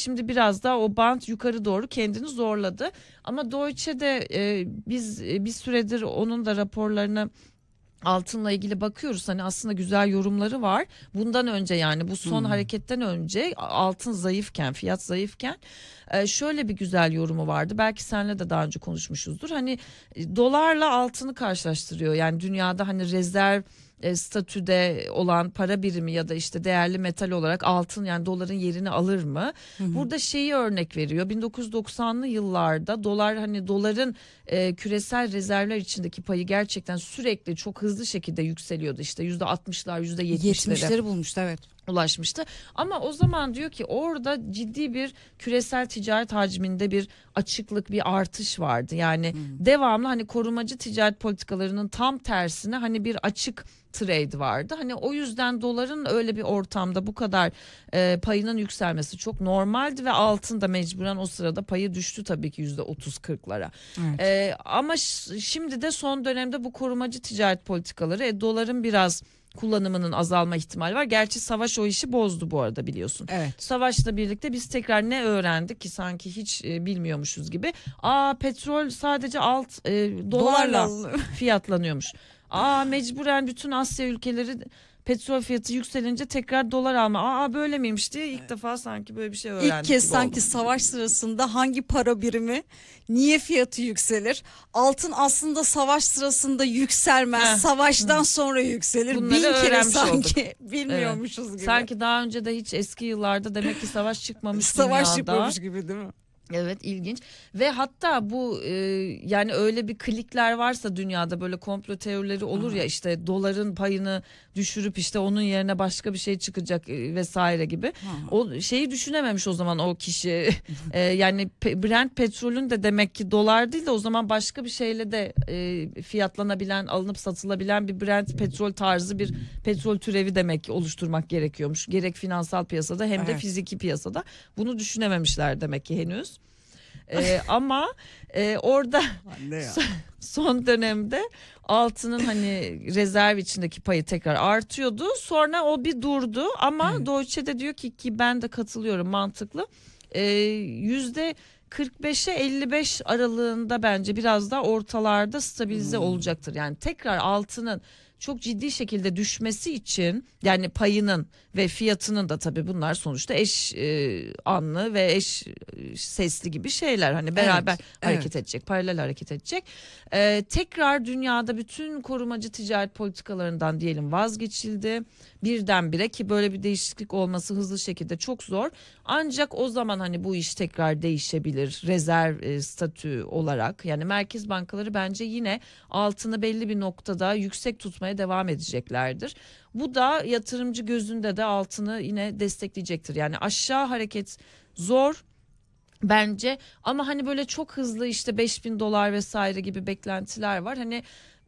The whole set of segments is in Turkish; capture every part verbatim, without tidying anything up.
şimdi biraz daha o band yukarı doğru kendini zorladı. Ama Deutsche'de e, biz e, bir süredir onun da raporlarını altınla ilgili bakıyoruz. Hani aslında güzel yorumları var. Bundan önce yani bu son Hmm. hareketten önce altın zayıfken, fiyat zayıfken e, şöyle bir güzel yorumu vardı. Belki seninle de daha önce konuşmuşuzdur. Hani e, dolarla altını karşılaştırıyor. Yani dünyada hani rezerv e, statüde olan para birimi ya da işte değerli metal olarak altın, yani doların yerini alır mı? Hı hı. Burada şeyi örnek veriyor. bin dokuz yüz doksanlı yıllarda dolar, hani doların e, küresel rezervler içindeki payı gerçekten sürekli çok hızlı şekilde yükseliyordu. İşte yüzde altmışlar, yüzde yetmişlere yetmişleri bulmuştu, evet. ulaşmıştı. Ama o zaman diyor ki orada ciddi bir küresel ticaret hacminde bir açıklık, bir artış vardı. Yani Hmm. devamlı hani korumacı ticaret politikalarının tam tersine hani bir açık trade vardı. Hani o yüzden doların öyle bir ortamda bu kadar e, payının yükselmesi çok normaldi ve altın da mecburen o sırada payı düştü tabii ki yüzde otuz kırklara. Evet. E, ama ş- şimdi de son dönemde bu korumacı ticaret politikaları e, doların biraz kullanımının azalma ihtimali var. Gerçi savaş o işi bozdu bu arada, biliyorsun. Evet. Savaşla birlikte biz tekrar ne öğrendik ki sanki hiç e, bilmiyormuşuz gibi. Aa, petrol sadece alt e, dolarla Dolarla. fiyatlanıyormuş. Aa, mecburen bütün Asya ülkeleri petrol fiyatı yükselince tekrar dolar alma. Aa, böyle miymiş diye ilk defa sanki böyle bir şey öğrendik İlk kez gibi sanki oldu. savaş sırasında hangi para birimi niye fiyatı yükselir? Altın aslında savaş sırasında yükselmez. Heh. Savaştan sonra yükselir. Bunları Bin kere öğrenmiş sanki bilmiyormuşuz gibi. Sanki daha önce de hiç eski yıllarda demek ki savaş çıkmamış savaş dünyada. çıkmamış gibi, değil mi? Evet, ilginç. Ve hatta bu e, yani öyle bir klikler varsa dünyada, böyle komplo teorileri olur ya, işte doların payını düşürüp işte onun yerine başka bir şey çıkacak e, vesaire gibi. Ha. O şeyi düşünememiş o zaman o kişi. E, yani pe- Brent petrolün de demek ki dolar değil de o zaman başka bir şeyle de e, fiyatlanabilen, alınıp satılabilen bir Brent petrol tarzı bir petrol türevi demek ki oluşturmak gerekiyormuş. Gerek finansal piyasada hem de Evet. fiziki piyasada. Bunu düşünememişler demek ki henüz. Ee, ama e, orada Anne ya. son dönemde altının hani rezerv içindeki payı tekrar artıyordu. Sonra o bir durdu ama Evet. Deutsche de diyor ki ki ben de katılıyorum, mantıklı. Ee, yüzde kırk beşe elli beş aralığında bence biraz daha ortalarda stabilize Hmm. olacaktır. Yani tekrar altının çok ciddi şekilde düşmesi için, yani payının ve fiyatının da, tabii bunlar sonuçta eş e, anlı ve eş e, sesli gibi şeyler, hani beraber Evet, hareket evet. edecek, paralel hareket edecek. E, tekrar dünyada bütün korumacı ticaret politikalarından diyelim vazgeçildi birdenbire, ki böyle bir değişiklik olması hızlı şekilde çok zor. Ancak o zaman hani bu iş tekrar değişebilir rezerv e, statü olarak. Yani merkez bankaları bence yine altını belli bir noktada yüksek tutmaya devam edeceklerdir. Bu da yatırımcı gözünde de altını yine destekleyecektir. Yani aşağı hareket zor bence, ama hani böyle çok hızlı işte beş bin dolar vesaire gibi beklentiler var. Hani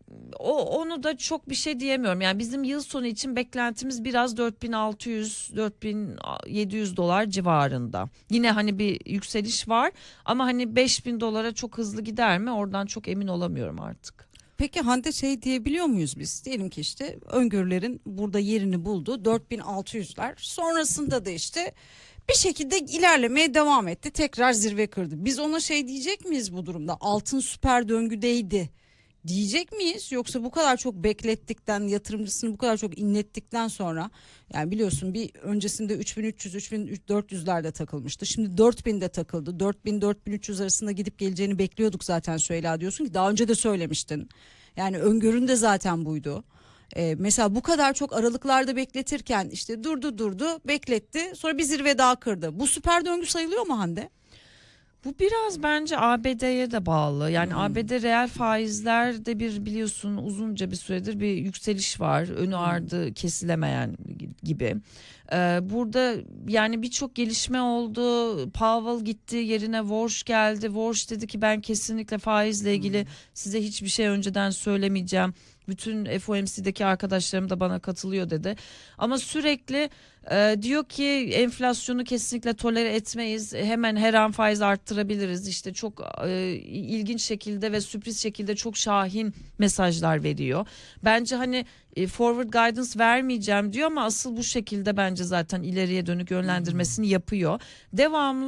o onu da çok bir şey diyemiyorum. Yani bizim yıl sonu için beklentimiz biraz dört bin altı yüz dört bin yedi yüz dolar civarında. Yine hani bir yükseliş var ama hani beş bin dolara çok hızlı gider mi? Oradan çok emin olamıyorum artık. Peki Hande, şey diyebiliyor muyuz biz? Diyelim ki işte öngörülerin burada yerini buldu, dört bin altı yüzler. Sonrasında da işte bir şekilde ilerlemeye devam etti. Tekrar zirve kırdı. Biz ona şey diyecek miyiz bu durumda? Altın süper döngüdeydi diyecek miyiz? Yoksa bu kadar çok beklettikten, yatırımcısını bu kadar çok inlettikten sonra, yani biliyorsun bir öncesinde üç bin üç yüz üç bin dört yüzlerde takılmıştı. Şimdi dört binde takıldı. dört bin dört bin üç yüz arasında gidip geleceğini bekliyorduk zaten, Süheyla, diyorsun ki daha önce de söylemiştin. Yani öngörün de zaten buydu. Ee, mesela bu kadar çok aralıklarda bekletirken işte durdu durdu bekletti, sonra bir zirve daha kırdı. Bu süper döngü sayılıyor mu Hande? Bu biraz bence A B D'ye de bağlı. Yani Hmm. A B D reel faizlerde bir, biliyorsun, uzunca bir süredir bir yükseliş var. Önü Hmm. ardı kesilemeyen gibi. Ee, burada yani birçok gelişme oldu. Powell gitti, yerine Warsh geldi. Warsh dedi ki ben kesinlikle faizle ilgili Hmm. size hiçbir şey önceden söylemeyeceğim. Bütün F O M C'deki arkadaşlarım da bana katılıyor dedi. Ama sürekli e, diyor ki enflasyonu kesinlikle tolere etmeyiz. Hemen her an faiz arttırabiliriz. İşte çok e, ilginç şekilde ve sürpriz şekilde çok şahin mesajlar veriyor. Bence hani e, forward guidance vermeyeceğim diyor ama asıl bu şekilde bence zaten ileriye dönük yönlendirmesini yapıyor. Devamlı